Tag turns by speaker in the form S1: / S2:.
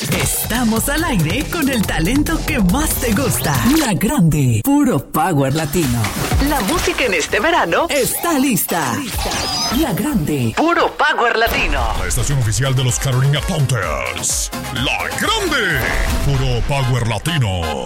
S1: Estamos al aire con el talento que más te gusta. La Grande, puro power latino. La música en este verano está lista. La Grande, puro power latino.
S2: La estación oficial de los Carolina Panthers. La Grande, puro power latino.